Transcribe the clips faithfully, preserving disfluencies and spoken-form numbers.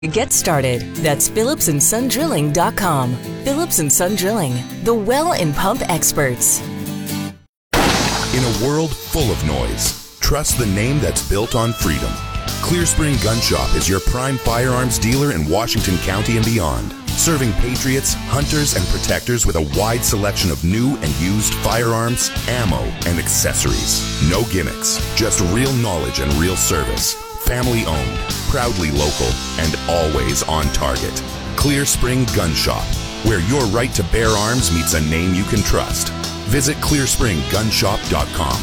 Get started. That's Phillips and Son Drilling dot com. Phillips and Son Drilling, the well and pump experts. In a world full of noise, trust the name that's built on freedom. Clear Spring Gun Shop is your prime firearms dealer in Washington County and beyond, serving patriots, hunters, and protectors with a wide selection of new and used firearms, ammo, and accessories. No gimmicks, just real knowledge and real service. Family owned, proudly local, and always on target. Clear Spring Gun Shop, where your right to bear arms meets a name you can trust. Visit clear spring gun shop dot com.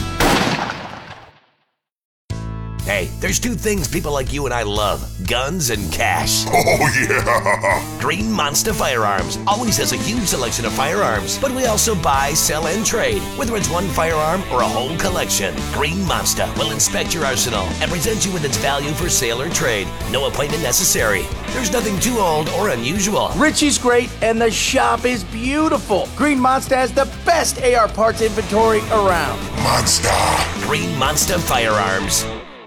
Hey, there's two things people like you and I love: guns and cash. Oh, yeah! Green Monster Firearms always has a huge selection of firearms, but we also buy, sell, and trade, whether it's one firearm or a whole collection. Green Monster will inspect your arsenal and present you with its value for sale or trade. No appointment necessary. There's nothing too old or unusual. Richie's great, and the shop is beautiful. Green Monster has the best A R parts inventory around. Monster! Green Monster Firearms.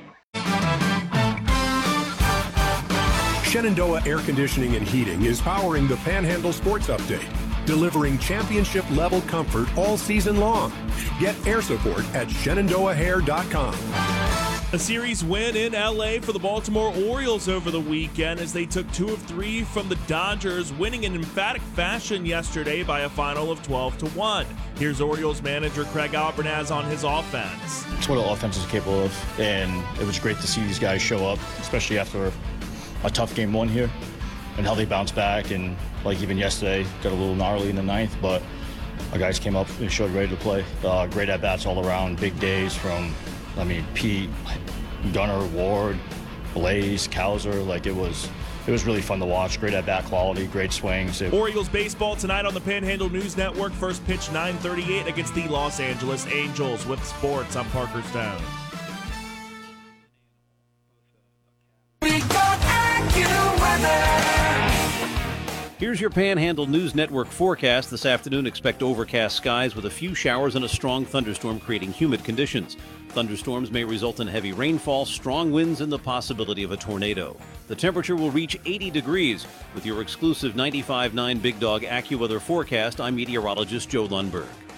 Shenandoah Air Conditioning and Heating is powering the Panhandle Sports Update, delivering championship-level comfort all season long. Get air support at shenandoah hair dot com. A series win in L A for the Baltimore Orioles over the weekend as they took two of three from the Dodgers, winning in emphatic fashion yesterday by a final of twelve to one. Here's Orioles manager Craig Albernaz on his offense. It's what the offense is capable of, and it was great to see these guys show up, especially after a tough game one here, and how they bounced back. And like even yesterday, got a little gnarly in the ninth, but our guys came up and showed ready to play. Uh, great at-bats all around, big days from, I mean, Pete, Gunnar, Ward, Blaze, Cowser. Like it was, it was really fun to watch. Great at-bat quality, great swings. It- Orioles baseball tonight on the Panhandle News Network. First pitch nine thirty-eight against the Los Angeles Angels. With sports, I'm Parker Stone. Here's your Panhandle News Network forecast. This afternoon, expect overcast skies with a few showers and a strong thunderstorm creating humid conditions. Thunderstorms may result in heavy rainfall, strong winds, and the possibility of a tornado. The temperature will reach eighty degrees. With your exclusive ninety-five point nine Big Dog AccuWeather forecast, I'm meteorologist Joe Lundberg.